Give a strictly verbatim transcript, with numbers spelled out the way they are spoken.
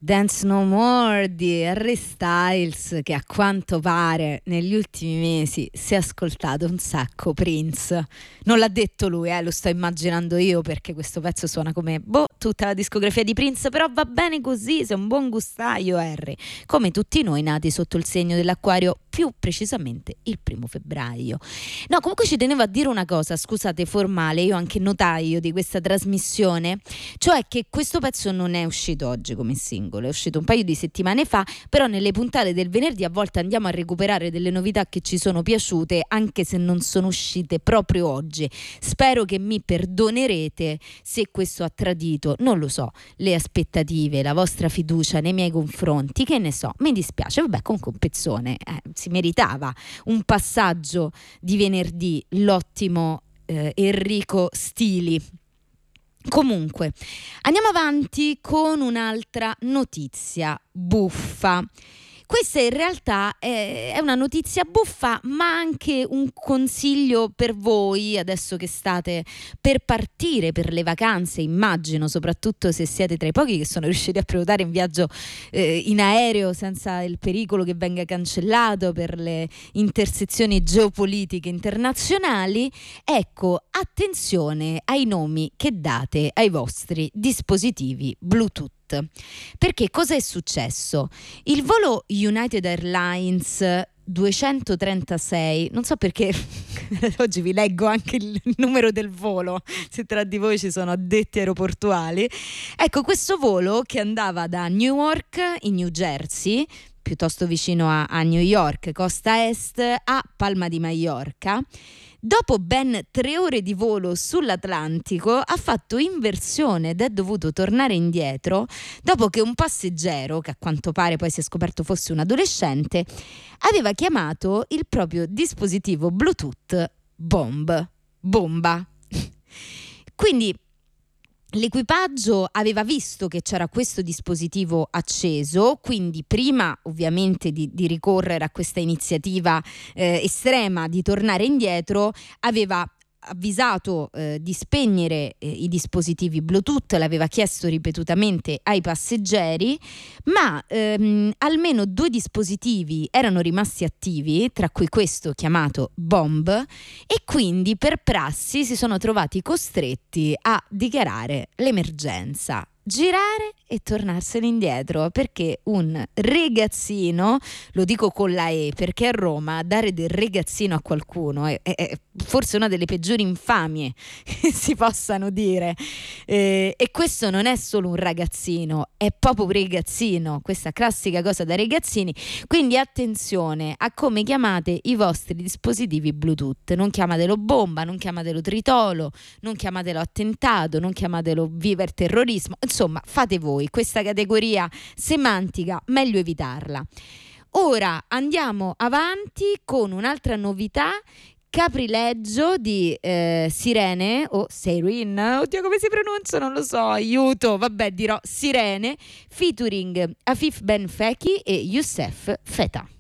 Dance No More di Harry Styles, che a quanto pare negli ultimi mesi si è ascoltato un sacco Prince. Non l'ha detto lui, eh, lo sto immaginando io, perché questo pezzo suona come boh, tutta la discografia di Prince, però va bene così, sei un buon gustaio Harry, come tutti noi nati sotto il segno dell'Acquario, più precisamente il primo febbraio. No, comunque ci tenevo a dire una cosa, scusate, formale, io anche notaio di questa trasmissione, cioè che questo pezzo non è uscito oggi come singolo, è uscito un paio di settimane fa, però nelle puntate del venerdì a volte andiamo a recuperare delle novità che ci sono piaciute, anche se non sono uscite proprio oggi. Spero che mi perdonerete se questo ha tradito, non lo so, le aspettative, la vostra fiducia nei miei confronti, che ne so, mi dispiace, vabbè, comunque un pezzone, eh, si meritava un passaggio di venerdì, l'ottimo eh, Enrico Stili. Comunque, andiamo avanti con un'altra notizia buffa. Questa in realtà è una notizia buffa, ma anche un consiglio per voi adesso che state per partire per le vacanze, immagino, soprattutto se siete tra i pochi che sono riusciti a prenotare un viaggio eh, in aereo senza il pericolo che venga cancellato per le intersezioni geopolitiche internazionali. Ecco, attenzione ai nomi che date ai vostri dispositivi Bluetooth. Perché cosa è successo? Il volo United Airlines duecentotrentasei, non so perché oggi vi leggo anche il numero del volo, se tra di voi ci sono addetti aeroportuali. Ecco, questo volo che andava da Newark in New Jersey, piuttosto vicino a, a New York, costa est, a Palma di Maiorca, dopo ben tre ore di volo sull'Atlantico ha fatto inversione ed è dovuto tornare indietro dopo che un passeggero, che a quanto pare poi si è scoperto fosse un adolescente, aveva chiamato il proprio dispositivo Bluetooth bomb, bomba. Quindi l'equipaggio aveva visto che c'era questo dispositivo acceso, quindi prima ovviamente di, di ricorrere a questa iniziativa eh, estrema di tornare indietro, aveva avvisato eh, di spegnere eh, i dispositivi Bluetooth, l'aveva chiesto ripetutamente ai passeggeri, ma ehm, almeno due dispositivi erano rimasti attivi, tra cui questo chiamato bomb, e quindi per prassi si sono trovati costretti a dichiarare l'emergenza, girare e tornarsene indietro, perché un ragazzino, lo dico con la E perché a Roma dare del ragazzino a qualcuno è, è, è forse una delle peggiori infamie che si possano dire, eh, e questo non è solo un ragazzino, è proprio un ragazzino, questa classica cosa da ragazzini. Quindi attenzione a come chiamate i vostri dispositivi Bluetooth, non chiamatelo bomba, non chiamatelo tritolo, non chiamatelo attentato, non chiamatelo viva il terrorismo, insomma fate voi, questa categoria semantica meglio evitarla. Ora andiamo avanti con un'altra novità, caprileggio di eh, Sirene o Siren, oddio come si pronuncia, non lo so, aiuto, vabbè dirò Sirene, featuring Afif Ben Feki e Youssef Feta.